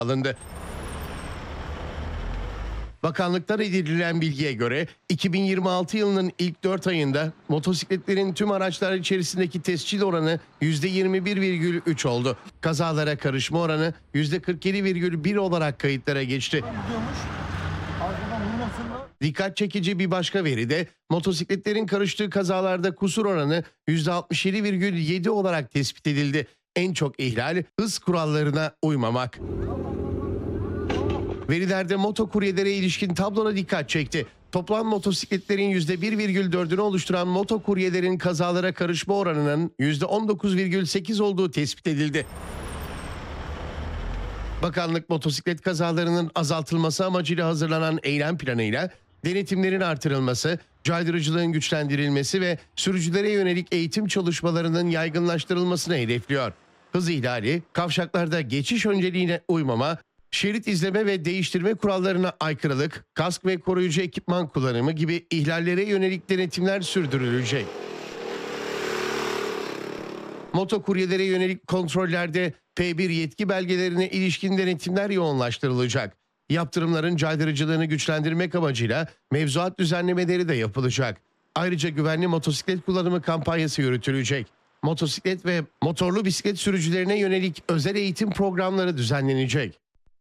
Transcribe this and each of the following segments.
alındı. Bakanlıktan edinilen bilgiye göre 2026 yılının ilk 4 ayında motosikletlerin tüm araçlar içerisindeki tescil oranı %21,3 oldu. Kazalara karışma oranı %47,1 olarak kayıtlara geçti. Dikkat çekici bir başka veri de motosikletlerin karıştığı kazalarda kusur oranı %67,7 olarak tespit edildi. En çok ihlal hız kurallarına uymamak. Verilerde motokuryelere ilişkin tabloda dikkat çekti. Toplam motosikletlerin %1,4'ünü oluşturan motokuryelerin kazalara karışma oranının %19,8 olduğu tespit edildi. Bakanlık motosiklet kazalarının azaltılması amacıyla hazırlanan eylem planıyla denetimlerin artırılması, caydırıcılığın güçlendirilmesi ve sürücülere yönelik eğitim çalışmalarının yaygınlaştırılmasını hedefliyor. Hız ihlali, kavşaklarda geçiş önceliğine uymama, şerit izleme ve değiştirme kurallarına aykırılık, kask ve koruyucu ekipman kullanımı gibi ihlallere yönelik denetimler sürdürülecek. Motokuryelere yönelik kontrollerde P1 yetki belgelerine ilişkin denetimler yoğunlaştırılacak. Yaptırımların caydırıcılığını güçlendirmek amacıyla mevzuat düzenlemeleri de yapılacak. Ayrıca güvenli motosiklet kullanımı kampanyası yürütülecek. Motosiklet ve motorlu bisiklet sürücülerine yönelik özel eğitim programları düzenlenecek.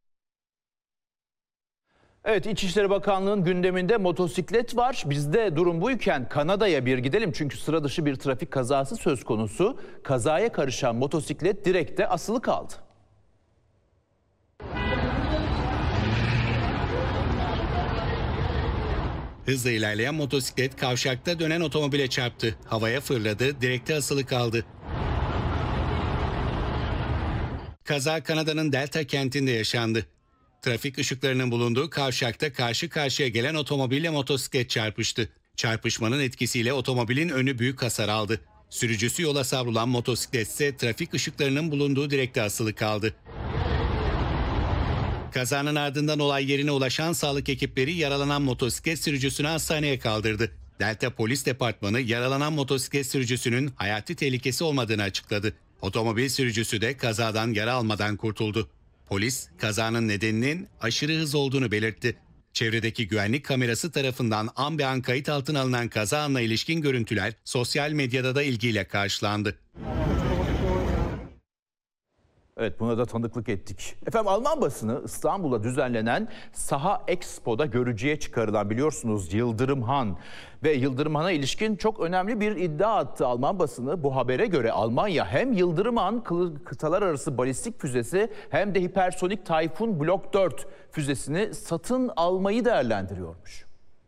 Evet, İçişleri Bakanlığı'nın gündeminde motosiklet var. Bizde durum buyken Kanada'ya bir gidelim. Çünkü sıra dışı bir trafik kazası söz konusu. Kazaya karışan motosiklet direkte asılı kaldı. Hızla ilerleyen motosiklet kavşakta dönen otomobile çarptı. Havaya fırladı, direkte asılı kaldı. Kaza Kanada'nın Delta kentinde yaşandı. Trafik ışıklarının bulunduğu kavşakta karşı karşıya gelen otomobille motosiklet çarpıştı. Çarpışmanın etkisiyle otomobilin önü büyük hasar aldı. Sürücüsü yola savrulan motosiklet ise trafik ışıklarının bulunduğu direkte asılı kaldı. Kazanın ardından olay yerine ulaşan sağlık ekipleri yaralanan motosiklet sürücüsünü hastaneye kaldırdı. Delta Polis Departmanı yaralanan motosiklet sürücüsünün hayati tehlikesi olmadığını açıkladı. Otomobil sürücüsü de kazadan yara almadan kurtuldu. Polis, kazanın nedeninin aşırı hız olduğunu belirtti. Çevredeki güvenlik kamerası tarafından an be an kayıt altına alınan kaza anına ilişkin görüntüler sosyal medyada da ilgiyle karşılandı. Evet, buna da tanıklık ettik. Efendim, Alman basını İstanbul'da düzenlenen Saha Expo'da görücüye çıkarılan, biliyorsunuz, Yıldırım Han ve Yıldırım Han'a ilişkin çok önemli bir iddia attı Alman basını. Bu habere göre Almanya hem Yıldırım Han kıtalar arası balistik füzesi hem de hipersonik Tayfun Blok 4 füzesini satın almayı değerlendiriyormuş.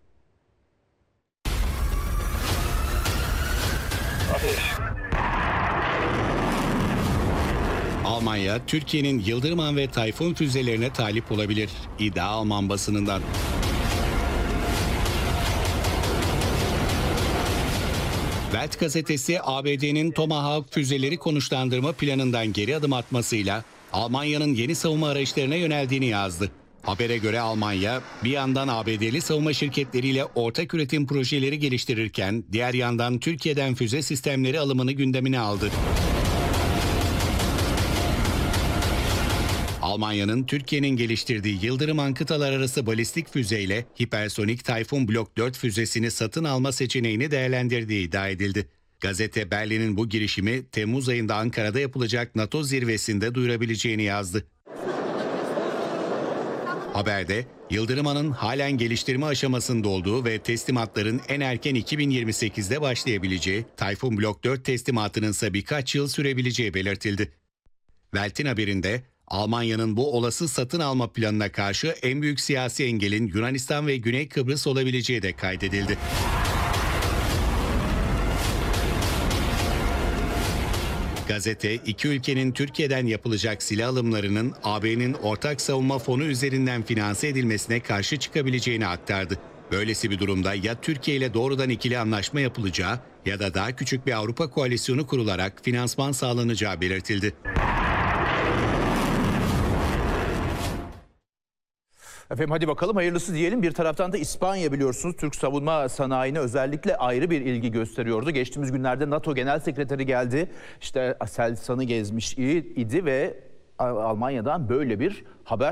Almanya, Türkiye'nin Yıldırım Han ve Tayfun füzelerine talip olabilir. İddia Alman basınından. Welt gazetesi ABD'nin Tomahawk füzeleri konuşlandırma planından geri adım atmasıyla Almanya'nın yeni savunma araçlarına yöneldiğini yazdı. Habere göre Almanya bir yandan ABD'li savunma şirketleriyle ortak üretim projeleri geliştirirken diğer yandan Türkiye'den füze sistemleri alımını gündemine aldı. Almanya'nın Türkiye'nin geliştirdiği Yıldırım Han kıtalar arası balistik füzeyle hipersonik Tayfun Blok 4 füzesini satın alma seçeneğini değerlendirdiği iddia edildi. Gazete Berlin'in bu girişimi Temmuz ayında Ankara'da yapılacak NATO zirvesinde duyurabileceğini yazdı. Haberde Yıldırım Han'ın halen geliştirme aşamasında olduğu ve teslimatların en erken 2028'de başlayabileceği, Tayfun Blok 4 teslimatının ise birkaç yıl sürebileceği belirtildi. Welt'in haberinde Almanya'nın bu olası satın alma planına karşı en büyük siyasi engelin Yunanistan ve Güney Kıbrıs olabileceği de kaydedildi. Gazete, iki ülkenin Türkiye'den yapılacak silah alımlarının AB'nin ortak savunma fonu üzerinden finanse edilmesine karşı çıkabileceğini aktardı. Böylesi bir durumda ya Türkiye ile doğrudan ikili anlaşma yapılacağı ya da daha küçük bir Avrupa koalisyonu kurularak finansman sağlanacağı belirtildi. Efendim, hadi bakalım hayırlısı diyelim. Bir taraftan da İspanya, biliyorsunuz, Türk savunma sanayine özellikle ayrı bir ilgi gösteriyordu. Geçtiğimiz günlerde NATO Genel Sekreteri geldi. İşte Aselsan'ı gezmiş idi ve Almanya'dan böyle bir haber